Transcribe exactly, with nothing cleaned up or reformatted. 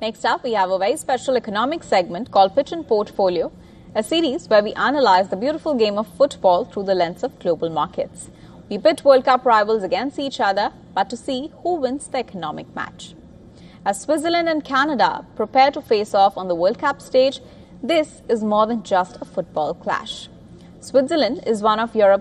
Next up, we have a very special economic segment called Pitch and Portfolio, a series where we analyze the beautiful game of football through the lens of global markets. We pit World Cup rivals against each other, but to see who wins the economic match. As Switzerland and Canada prepare to face off on the World Cup stage, this is more than just a football clash. Switzerland is one of Europe's